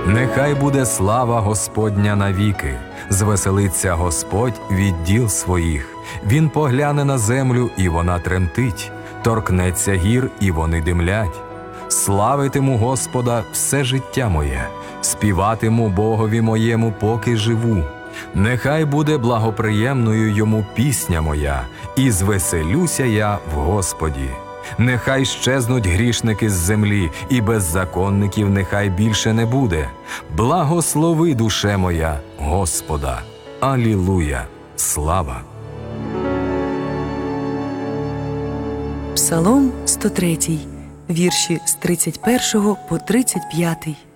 Нехай буде слава Господня навіки, звеселиться Господь від діл своїх. Він погляне на землю, і вона тремтить, торкнеться гір, і вони димлять. Славитиму Господа все життя моє, співатиму Богові моєму, поки живу. Нехай буде благоприємною йому пісня моя, і звеселюся я в Господі. Нехай щезнуть грішники з землі, і беззаконників нехай більше не буде. Благослови, душе моя, Господа. Алілуя! Слава! Псалом 103, вірші з 31 по 35.